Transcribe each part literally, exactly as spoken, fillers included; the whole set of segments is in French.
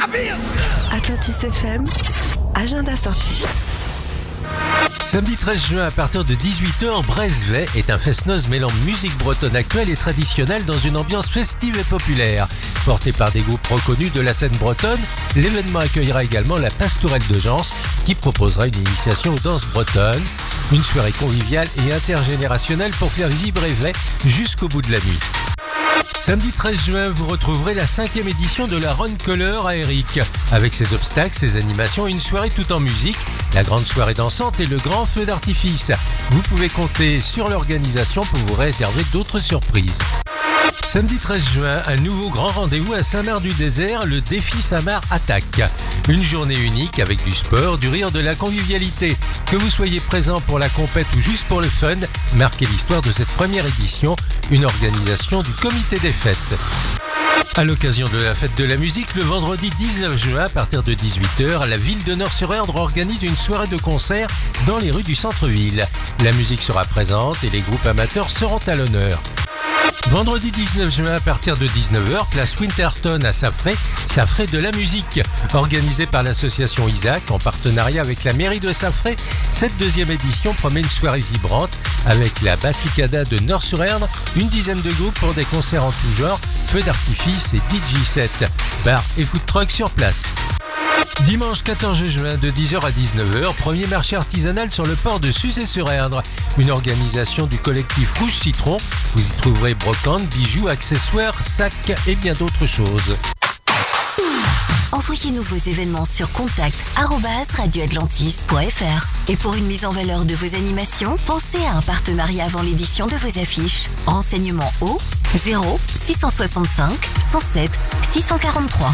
Atlantis F M, agenda sorti. Samedi treize juin à partir de dix-huit heures, Brezvet est un fest-noz mêlant musique bretonne actuelle et traditionnelle dans une ambiance festive et populaire. Porté par des groupes reconnus de la scène bretonne, l'événement accueillera également la Pastourelle de Gence qui proposera une initiation aux danses bretonnes. Une soirée conviviale et intergénérationnelle pour faire vivre Brezvet jusqu'au bout de la nuit. Samedi treize juin, vous retrouverez la cinquième édition de la Run Color à Eric. Avec ses obstacles, ses animations et une soirée tout en musique, la grande soirée dansante et le grand feu d'artifice. Vous pouvez compter sur l'organisation pour vous réserver d'autres surprises. Samedi treize juin, un nouveau grand rendez-vous à Saint-Mard-du-Désert, le défi Saint-Mard Attaque. Une journée unique avec du sport, du rire, de la convivialité. Que vous soyez présent pour la compète ou juste pour le fun, marquez l'histoire de cette première édition, une organisation du comité des fêtes. À l'occasion de la fête de la musique, le vendredi dix-neuf juin, à partir de dix-huit heures, la ville de Nord-sur-Erdre organise une soirée de concert dans les rues du centre-ville. La musique sera présente et les groupes amateurs seront à l'honneur. Vendredi dix-neuf juin à partir de dix-neuf heures, place Winterton à Safré, Safré de la musique. Organisée par l'association Isaac en partenariat avec la mairie de Safré, cette deuxième édition promet une soirée vibrante avec la Batucada de Nord-sur-Erdre, une dizaine de groupes pour des concerts en tout genre, feux d'artifice et D J set, bar et food truck sur place. Dimanche quatorze juin de dix heures à dix-neuf heures, premier marché artisanal sur le port de Suzé-sur-Erdre. Une organisation du collectif Rouge Citron. Vous y trouverez brocantes, bijoux, accessoires, sacs et bien d'autres choses. Envoyez-nous vos événements sur contact arobase radio atlantis point f r. Et pour une mise en valeur de vos animations, pensez à un partenariat avant l'édition de vos affiches. Renseignements au zéro six cent soixante-cinq cent sept six cent quarante-trois.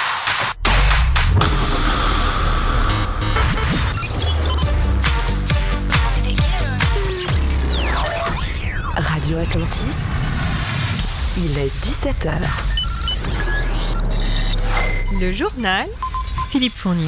Radio Atlantis, il est dix-sept heures. Le journal, Philippe Fournier.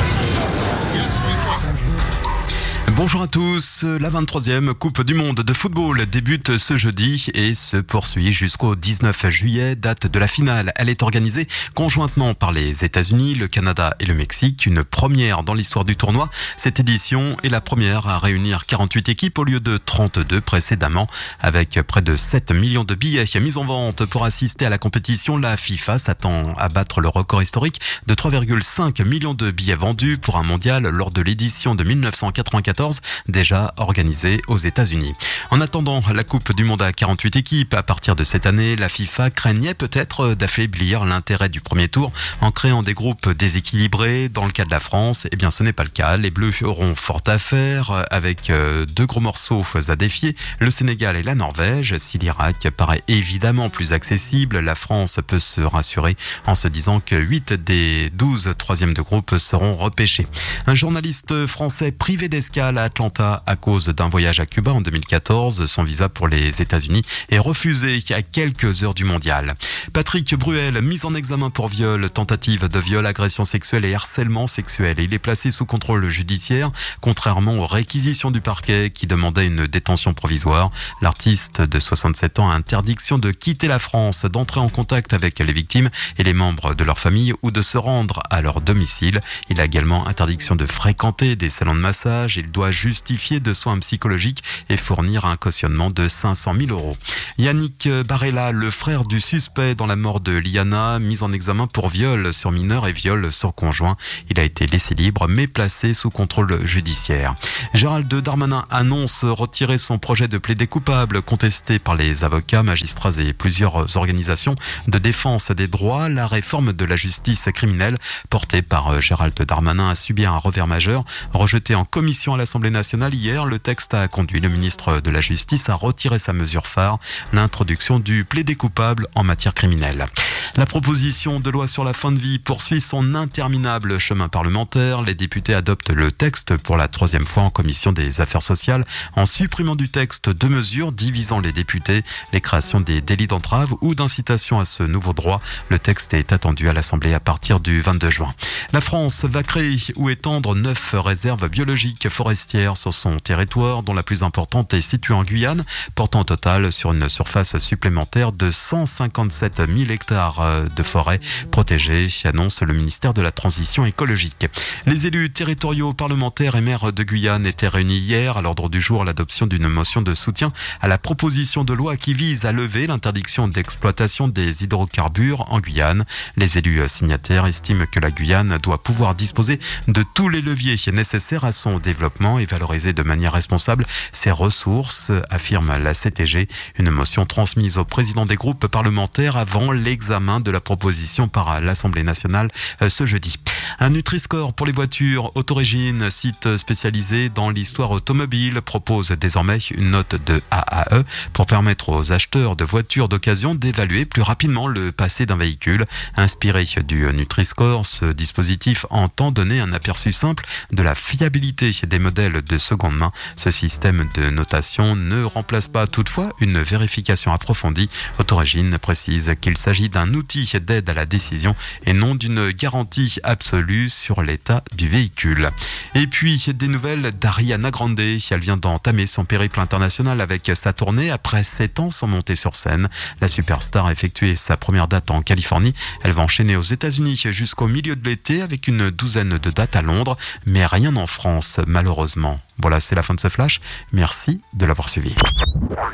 Bonjour à tous, la vingt-troisième Coupe du Monde de football débute ce jeudi et se poursuit jusqu'au dix-neuf juillet, date de la finale. Elle est organisée conjointement par les États-Unis, le Canada et le Mexique, une première dans l'histoire du tournoi. Cette édition est la première à réunir quarante-huit équipes au lieu de trente-deux précédemment, avec près de sept millions de billets mis en vente pour assister à la compétition. La FIFA s'attend à battre le record historique de trois virgule cinq millions de billets vendus pour un mondial lors de l'édition de dix-neuf cent quatre-vingt-quatorze, déjà organisée aux États-Unis. En attendant la Coupe du Monde à quarante-huit équipes, à partir de cette année, la FIFA craignait peut-être d'affaiblir l'intérêt du premier tour en créant des groupes déséquilibrés. Dans le cas de la France, eh bien ce n'est pas le cas. Les Bleus auront fort à faire avec deux gros morceaux à défier, le Sénégal et la Norvège. Si l'Irak paraît évidemment plus accessible, la France peut se rassurer en se disant que huit des douze troisièmes de groupe seront repêchés. Un journaliste français privé d'escale à Atlanta à cause d'un voyage à Cuba en deux mille quatorze. Son visa pour les États-Unis est refusé à quelques heures du mondial. Patrick Bruel, mis en examen pour viol, tentative de viol, agression sexuelle et harcèlement sexuel. Il est placé sous contrôle judiciaire, contrairement aux réquisitions du parquet qui demandait une détention provisoire. L'artiste de soixante-sept ans a interdiction de quitter la France, d'entrer en contact avec les victimes et les membres de leur famille ou de se rendre à leur domicile. Il a également interdiction de fréquenter des salons de massage. Il doit justifier de soins psychologiques et fournir un cautionnement de cinq cent mille euros. Yannick Barella, le frère du suspect dans la mort de Liana, mis en examen pour viol sur mineur et viol sur conjoint. Il a été laissé libre mais placé sous contrôle judiciaire. Gérald Darmanin annonce retirer son projet de plaider coupable contesté par les avocats, magistrats et plusieurs organisations de défense des droits. La réforme de la justice criminelle portée par Gérald Darmanin a subi un revers majeur. Rejeté en commission à l'Assemblée nationale hier, le texte a conduit le ministre de la Justice à retirer sa mesure phare, l'introduction du plaider coupable en matière criminelle. La proposition de loi sur la fin de vie poursuit son interminable chemin parlementaire. Les députés adoptent le texte pour la troisième fois en commission des affaires sociales en supprimant du texte deux mesures divisant les députés, les créations des délits d'entrave ou d'incitation à ce nouveau droit. Le texte est attendu à l'Assemblée à partir du vingt-deux juin. La France va créer ou étendre neuf réserves biologiques forestières forestières sur son territoire, dont la plus importante est située en Guyane, portant au total sur une surface supplémentaire de cent cinquante-sept mille hectares de forêt protégée, annonce le ministère de la Transition écologique. Les élus territoriaux, parlementaires et maires de Guyane étaient réunis hier à l'ordre du jour l'adoption d'une motion de soutien à la proposition de loi qui vise à lever l'interdiction d'exploitation des hydrocarbures en Guyane. Les élus signataires estiment que la Guyane doit pouvoir disposer de tous les leviers nécessaires à son développement et valoriser de manière responsable ses ressources, affirme la C T G. Une motion transmise au président des groupes parlementaires avant l'examen de la proposition par l'Assemblée nationale ce jeudi. Un Nutri-Score pour les voitures. Autorégine, site spécialisé dans l'histoire automobile, propose désormais une note de A A E pour permettre aux acheteurs de voitures d'occasion d'évaluer plus rapidement le passé d'un véhicule. Inspiré du Nutri-Score, ce dispositif entend donner un aperçu simple de la fiabilité des modèles de seconde main. Ce système de notation ne remplace pas toutefois une vérification approfondie. Autorégine précise qu'il s'agit d'un outil d'aide à la décision et non d'une garantie absolue sur l'état du véhicule. Et puis, des nouvelles d'Ariana Grande. Elle vient d'entamer son périple international avec sa tournée après sept ans sans monter sur scène. La superstar a effectué sa première date en Californie. Elle va enchaîner aux États-Unis jusqu'au milieu de l'été avec une douzaine de dates à Londres, mais rien en France, malheureusement. Voilà, c'est la fin de ce flash. Merci de l'avoir suivi.